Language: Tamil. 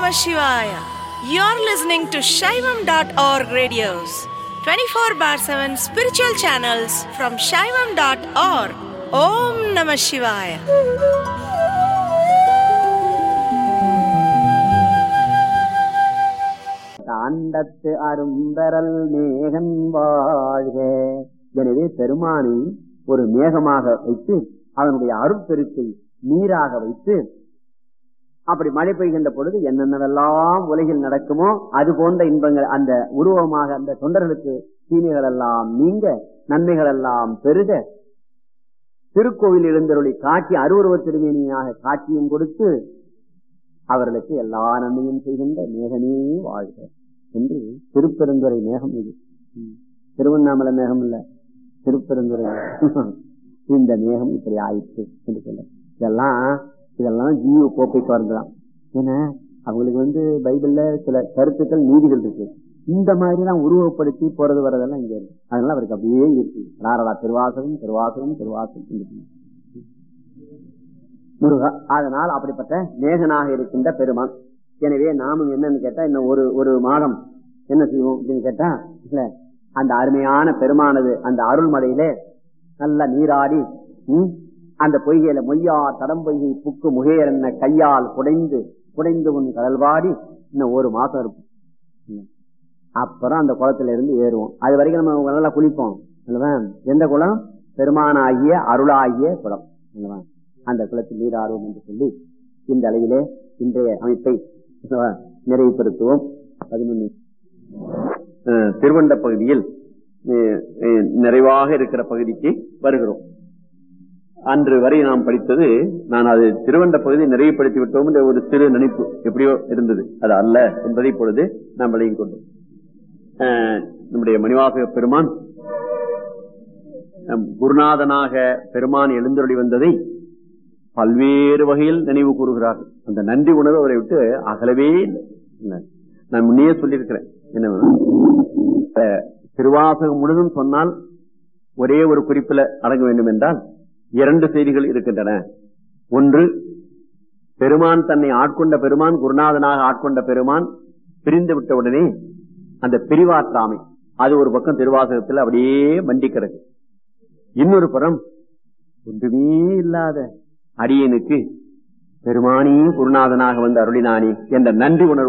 Namah Shivaya. You're listening to Shaivam.org radios, 24 bar 7 spiritual channels from Shaivam.org. Om Namah Shivaya. அண்டத்து அரும்பரல் மேகன் வாழ்க. எனவே பெருமானை ஒரு மேகமாக வைத்து அவனுடைய அருட்பெருக்கை நீராக வைத்து அப்படி மழை பெய்கின்ற பொழுது என்னென்னவெல்லாம் உலகில் நடக்குமோ அது போன்ற இன்பங்கள் அந்த உருவமாக அந்த தொண்டர்களுக்கு தீமைகள் எல்லாம் நீங்க நன்மைகள் எல்லாம் பெருக திருக்கோவில் எழுந்தருளி காட்சி அருவுருவ திருமேனியாக காட்சியும் கொடுத்து அவர்களுக்கு எல்லா நன்மையும் செய்கின்ற மேகமே வாழ்க என்று திருப்பெருந்துறை மேகம் இது. திருவண்ணாமலை மேகம் இல்ல, திருப்பெருந்துறை இந்த மேகம் இப்படி ஆயிற்று என்று சொல்ல. இதெல்லாம் ஜீவ கோப்பைக்கு வரலாம். ஏன்னா அவங்களுக்கு பைபிள்ல சில கருத்துக்கள் நீதிகள் இருக்கு. இந்த மாதிரி எல்லாம் உருவப்படுத்தி போறது வர்றதெல்லாம் இங்க இருக்கு. அதனால அவருக்கு அப்படியே இருக்கு. நாரடா திருவாசகம் திருவாசகம் திருவாசகம் முருகா. அதனால் அப்படிப்பட்ட மேகனாக இருக்கின்ற பெருமான். எனவே நாமும் என்னன்னு கேட்டா இன்னும் ஒரு மாதம் என்ன செய்வோம் அப்படின்னு கேட்டா இல்ல அந்த அருமையான பெருமானது அந்த அருள்மலையிலே நல்லா நீராடி அந்த பொய்கையில மொய்யா தடம் பொய்கை புக்கு முகையர் என்ன கையால் குடைந்து உன் கடல்வாடி இன்னும் ஒரு மாசம் இருக்கும். அப்புறம் அந்த குளத்துல இருந்து ஏறுவோம். அது வரைக்கும் நம்ம நல்லா குளிப்போம் அல்லவா. எந்த குளம்? பெருமானாகிய அருளாகிய குளம் அல்லவா. அந்த குளத்தில் நீராடுவோம் என்று சொல்லி இந்த அளவிலே இன்றைய அமைப்பை நிறைவுபடுத்துவோம். 11 திருவண்ட பகுதியில் நிறைவாக இருக்கிற பகுதிக்கு வருகிறோம். அன்று வரை நாம் படித்தது, நான் அது திருவண்ட பகுதி நிறைவுபடுத்தி விட்டோம் என்ற ஒரு சிறு நினைப்பு எப்படியோ இருந்தது. அது அல்ல என்பதை இப்பொழுது நாம் விளங்கிக் கொண்டோம். நம்முடைய மணிவாசக பெருமான் குருநாதனாக பெருமான் எழுந்தருளி வந்ததை பல்வேறு வகையில் நினைவு கூறுகிறார்கள். அந்த நன்றி உணர்வு அவரை விட்டு அகலவே இல்லை. நான் முன்னே சொல்லியிருக்கிறேன். என்ன திருவாசகம் முழுதும் சொன்னால் ஒரே ஒரு குறிப்பில் அடங்க வேண்டும் என்றால் 2 செய்திகள் இருக்கின்றன. ஒன்று, பெருமான் தன்னை ஆட்கொண்ட பெருமான், குருநாதனாக ஆட்கொண்ட பெருமான் பிரிந்து விட்ட உடனே அந்த பிரிவாற்றாமை அது ஒரு பக்கம் திருவாசகத்தில் அப்படியே மண்டி கிடக்கு. இன்னொரு புறம் ஒன்றுமே இல்லாத அடியனுக்கு பெருமானே குருநாதனாக வந்து அருளினானே என்ற நன்றி உணர்வு